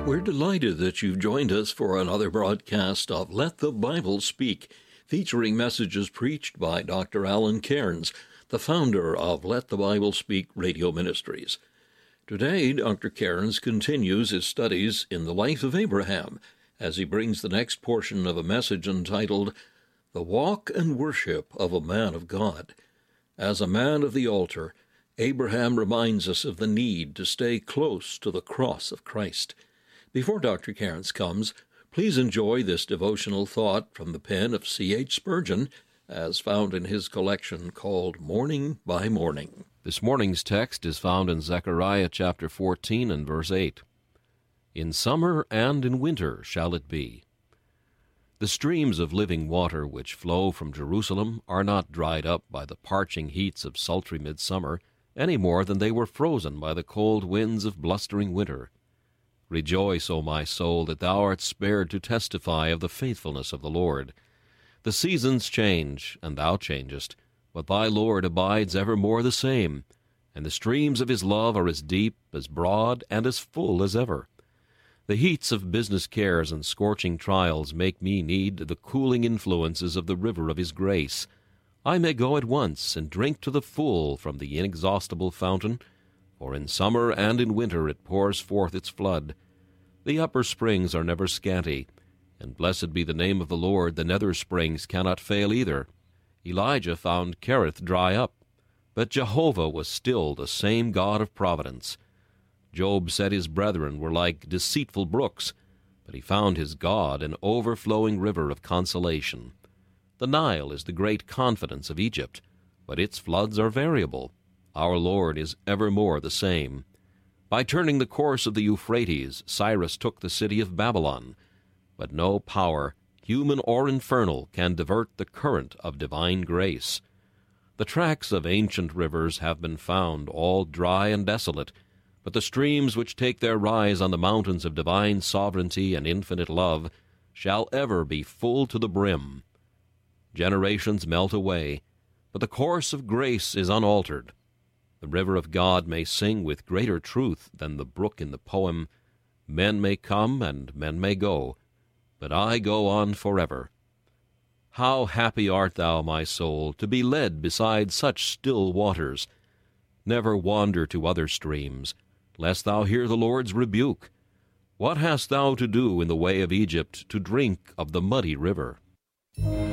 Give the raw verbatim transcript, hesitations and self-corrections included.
We're delighted that you've joined us for another broadcast of Let the Bible Speak, featuring messages preached by Doctor Alan Cairns, the founder of Let the Bible Speak Radio Ministries. Today, Doctor Cairns continues his studies in the life of Abraham as he brings the next portion of a message entitled, The Walk and Worship of a Man of God. As a man of the altar, Abraham reminds us of the need to stay close to the cross of Christ. Before Doctor Cairns comes, please enjoy this devotional thought from the pen of C H Spurgeon, as found in his collection called Morning by Morning. This morning's text is found in Zechariah chapter fourteen and verse eight. In summer and in winter shall it be. The streams of living water which flow from Jerusalem are not dried up by the parching heats of sultry midsummer, any more than they were frozen by the cold winds of blustering winter. Rejoice, O my soul, that thou art spared to testify of the faithfulness of the Lord. The seasons change, and thou changest, but thy Lord abides evermore the same, and the streams of his love are as deep, as broad, and as full as ever. The heats of business cares and scorching trials make me need the cooling influences of the river of his grace. I may go at once and drink to the full from the inexhaustible fountain, for in summer and in winter it pours forth its flood. The upper springs are never scanty, and blessed be the name of the Lord, the nether springs cannot fail either. Elijah found Kerith dry up, but Jehovah was still the same God of providence. Job said his brethren were like deceitful brooks, but he found his God an overflowing river of consolation. The Nile is the great confidence of Egypt, but its floods are variable. Our Lord is evermore the same. By turning the course of the Euphrates, Cyrus took the city of Babylon, but no power, human or infernal, can divert the current of divine grace. The tracks of ancient rivers have been found, all dry and desolate, but the streams which take their rise on the mountains of divine sovereignty and infinite love shall ever be full to the brim. Generations melt away, but the course of grace is unaltered. The river of God may sing with greater truth than the brook in the poem, Men may come and men may go, but I go on forever. How happy art thou, my soul, to be led beside such still waters. Never wander to other streams, lest thou hear the Lord's rebuke. What hast thou to do in the way of Egypt to drink of the muddy river?